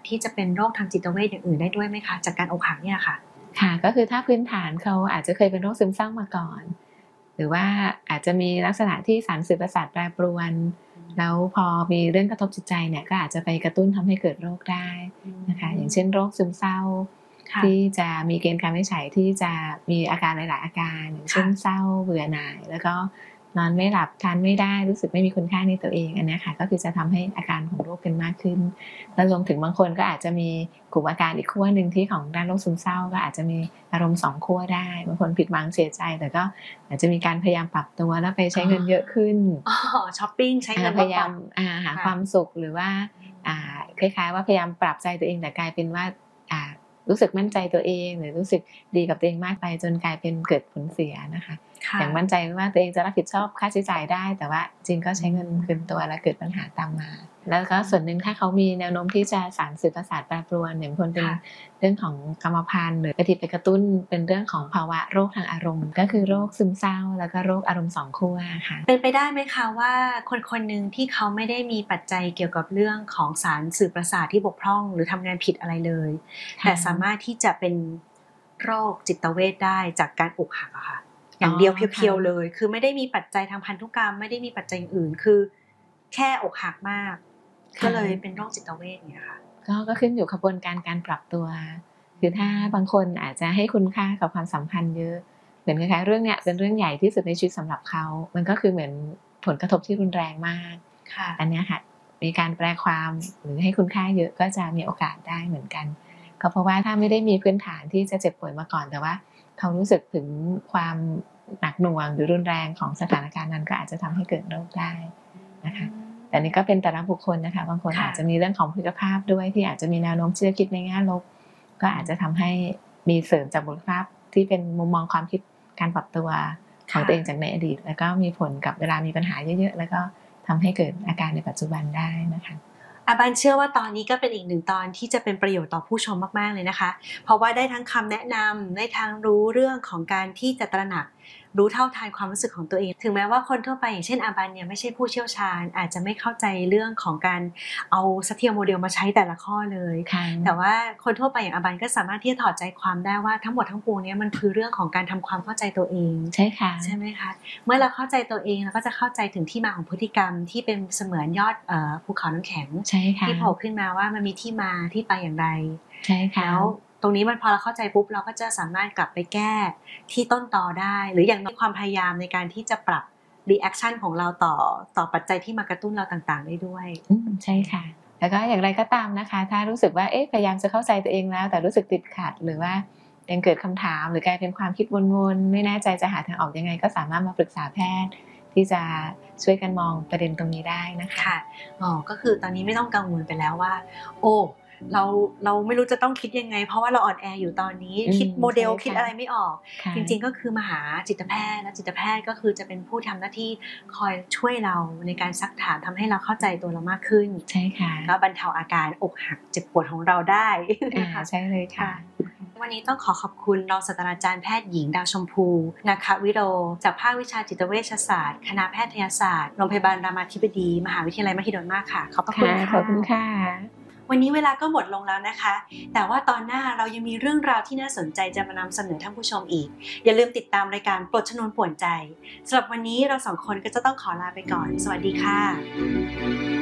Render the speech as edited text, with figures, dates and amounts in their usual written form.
ที่จะเป็นโรคทางจิตเวชอย่างอื่นได้ด้วยไหมคะจากการอกหักเนี่ยค่ะค่ะก็คือถ้าพื้นฐานเขาอาจจะเคยเป็นโรคซึมเศร้ามาก่อนหรือว่าอาจจะมีลักษณะที่สารสื่อประสาทแปรปรวนแล้วพอมีเรื่องกระทบจิตใจเนี่ยก็อาจจะไปกระตุ้นทำให้เกิดโรคได้นะคะอย่างเช่นโรคซึมเศร้าที่จะมีเกณฑ์การวินิจฉัยที่จะมีอาการหลายๆอาการอย่างเช่นเศร้าเบื่อหน่ายแล้วก็นอนไม่หลับทานไม่ได้รู้สึกไม่มีคุณค่าในตัวเองอันนี้ค่ะก็คือจะทำให้อาการของโรคเป็นมากขึ้นแล้วรวมถึงบางคนก็อาจจะมีกลุ่มอาการอีกขั้วหนึ่งที่ของด้านโรคซึมเศร้าก็อาจจะมีอารมณ์2ขั้วได้บางคนผิดหวังเสียใจแต่ก็อาจจะมีการพยายามปรับตัวแล้วไปใช้เงินเยอะขึ้นช้อปปิ้งใช้เงินพยายามหาความสุขหรือว่าคล้ายๆว่าพยายามปรับใจตัวเองแต่กลายเป็นว่ารู้สึกมั่นใจตัวเองหรือรู้สึกดีกับตัวเองมากไปจนกลายเป็นเกิดผลเสียนะคะอย่างมั่นใจว่าตัวเองจะรับผิดชอบค่าใช้จ่ายได้แต่ว่าจริงก็ใช้เงินเกินตัวแล้วเกิดปัญหาตามมาแล้วก็ส่วนหนึ่งถ้าเขามีแนวโน้มที่จะสารสื่อประสาทแปรปรวนอย่างคนเป็นเรื่องของกรรมพันธุ์หรือกระติไปกระตุ้นเป็นเรื่องของภาวะโรคทางอารมณ์ก็คือโรคซึมเศร้าแล้วก็โรคอารมณ์2ขั้วค่ะเป็นไปได้ไหมคะว่าคนๆนึงที่เขาไม่ได้มีปัจจัยเกี่ยวกับเรื่องของสารสื่อประสาทที่บกพร่องหรือทำงานผิดอะไรเลยแต่สามารถที่จะเป็นโรคจิตเวชได้จากการอกหักอะค่ะอย่างเดียวเพียวๆเลยคือไม่ได้มีปัจจัยทางพันธุกรรมไม่ได้มีปัจจัยอื่นคือแค่อกหักมากก็เลยเป็นโรคจิตเวชเนี่ยค่ะก็ขึ้นอยู่กระบวนการปรับตัวคือถ้าบางคนอาจจะให้คุณค่ากับความสัมพันธ์เยอะเหมือนคล้ายๆเรื่องเนี้ยเป็นเรื่องใหญ่ที่สุดในชีวิตสำหรับเขามันก็คือเหมือนผลกระทบที่รุนแรงมากอันนี้ค่ะมีการแปลความหรือให้คุณค่าเยอะก็จะมีโอกาสได้เหมือนกันก็เพราะว่าถ้าไม่ได้มีพื้นฐานที่จะเจ็บป่วยมาก่อนแต่ว่าเขารู้สึกถึงความหนักหน่วงหรือรุนแรงของสถานการณ์นั้นก็อาจจะทำให้เกิดโรคได้นะคะแต่นี่ก็เป็นแต่ละบุคคลนะคะบางคนอาจจะมีเรื่องของพฤติภาพด้วยที่อาจจะมีแนวโน้มที่จะคิดในแง่ลบก็อาจจะทำให้มีเสริมจากบุคลิกภาพที่เป็นมุมมองความคิดการปรับตัวของตัวเองจากในอดีตแล้วก็มีผลกับเวลามีปัญหาเยอะๆแล้วก็ทำให้เกิดอาการในปัจจุบันได้นะคะบันเชื่อว่าตอนนี้ก็เป็นอีกหนึ่งตอนที่จะเป็นประโยชน์ต่อผู้ชมมากๆเลยนะคะเพราะว่าได้ทั้งคำแนะนำได้ทั้งรู้เรื่องของการที่จะตระหนักรู้เท่าทันความรู้สึกของตัวเองถึงแม้ว่าคนทั่วไปอย่างเช่นบันเนี่ยไม่ใช่ผู้เชี่ยวชาญอาจจะไม่เข้าใจเรื่องของการเอาซัตเทียโมเดลมาใช้แต่ละข้อเลยแต่ว่าคนทั่วไปอย่างบันก็สามารถที่จะถอดใจความได้ว่าทั้งหมดทั้งปวงนี้มันคือเรื่องของการทำความเข้าใจตัวเองใช่ค่ะใช่ไหมคะเมื่อเราเข้าใจตัวเองเราก็จะเข้าใจถึงที่มาของพฤติกรรมที่เป็นเสมือนยอดภูเขาน้ำแข็งที่โผล่ขึ้นมาว่ามันมีที่มาที่ไปอย่างไรใช่ค่ะแล้วตรงนี้มันพอเราเข้าใจปุ๊บเราก็จะสามารถกลับไปแก้ที่ต้นตอได้หรืออย่างมีความพยายามในการที่จะปรับรีแอคชั่นของเราต่อปัจจัยที่มากระตุ้นเราต่างๆได้ด้วยใช่ค่ะแล้วก็อย่างไรก็ตามนะคะถ้ารู้สึกว่าพยายามจะเข้าใจตัวเองแล้วแต่รู้สึกติดขัดหรือว่ายังเกิดคำถามหรือกลายเป็นความคิดวนๆไม่แน่ใจจะหาทางออกยังไงก็สามารถมาปรึกษาแพทย์ที่จะช่วยกันมองประเด็นตรงนี้ได้นะคะค่ะก็คือตอนนี้ไม่ต้องกังวลไปแล้วว่าเราไม่รู้จะต้องคิดยังไงเพราะว่าเราอ่อนแออยู่ตอนนี้คิดโมเดลคิดอะไรไม่ออกจริงๆก็คือมาหาจิตแพทย์และจิตแพทย์ก็คือจะเป็นผู้ทำหน้าที่คอยช่วยเราในการซักถามทำให้เราเข้าใจตัวเรามากขึ้นใช่ค่ะก็บรรเทาอาการอกหักเจ็บปวดของเราได้ใช่เลยค่ะวันนี้ต้องขอบคุณรองศาสตราจารย์แพทย์หญิงดาวชมพูนาควิโรจากภาควิชาจิตเวชศาสตร์คณะแพทยศาสตร์โรงพยาบาลรามาธิบดีมหาวิทยาลัยมหิดลมากค่ะขอบคุณค่ะขอบคุณค่ะวันนี้เวลาก็หมดลงแล้วนะคะแต่ว่าตอนหน้าเรายังมีเรื่องราวที่น่าสนใจจะมานำเสนอท่านผู้ชมอีกอย่าลืมติดตามรายการปลดชนวนป่วนใจสำหรับวันนี้เราสองคนก็จะต้องขอลาไปก่อนสวัสดีค่ะ